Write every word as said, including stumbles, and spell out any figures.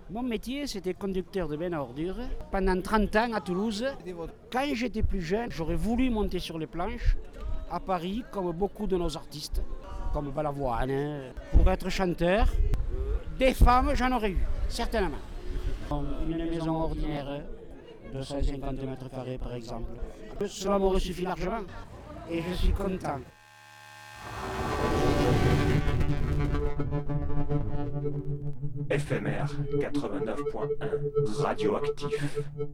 Mon métier, c'était conducteur de benne à ordures pendant trente ans à Toulouse. Quand j'étais plus jeune, j'aurais voulu monter sur les planches à Paris, comme beaucoup de nos artistes, comme Balavoine, pour être chanteur. Des femmes, j'en aurais eu, certainement. Une maison ordinaire de cent cinquante mètres carrés, par exemple. Cela m'aurait suffi largement et je suis content. F M R quatre-vingt-neuf point un, radioactif.